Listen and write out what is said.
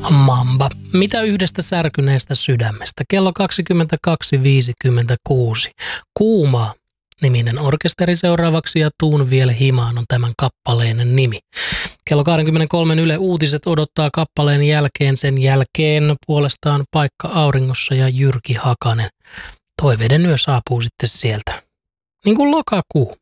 Mamba. Mitä yhdestä särkyneestä sydämestä? Kello 22.56. Kuumaa niminen orkesteri seuraavaksi ja Tuun vielä himaan on tämän kappaleen nimi. Kello 23 Yle Uutiset odottaa kappaleen jälkeen. Sen jälkeen puolestaan Paikka auringossa ja Jyrki Hakanen. Toiveiden yö saapuu sitten sieltä. Niin kuin lokakuu.